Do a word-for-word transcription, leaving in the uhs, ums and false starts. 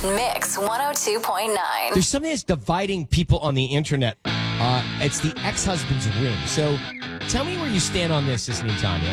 Mix one oh two point nine. There's something that's dividing people on the internet. Uh, it's the ex-husband's ring. So tell me where you stand on this, Sisney Tanya.